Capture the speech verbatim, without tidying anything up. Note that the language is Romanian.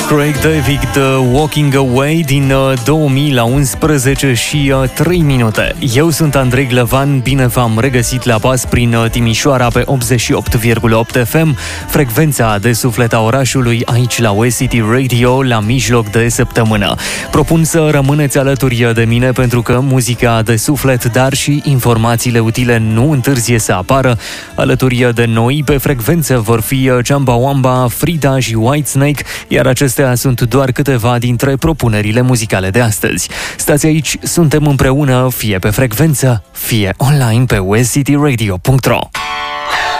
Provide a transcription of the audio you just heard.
Craig David, The Walking Away din două mii la unsprezece și trei minute. Eu sunt Andrei Glăvan, bine v-am regăsit la pas prin Timișoara pe optzeci și opt virgulă opt F M, frecvența de suflet a orașului, aici la West City Radio, la mijloc de săptămână. Propun să rămâneți alături de mine pentru că muzica de suflet, dar și informațiile utile nu întârzie să apară. Alături de noi pe frecvență vor fi Jamba Wamba, Frida și Whitesnake, iar acestea sunt doar câteva dintre propunerile muzicale de astăzi. Stați aici, suntem împreună, fie pe frecvență, fie online pe west city radio punct ro.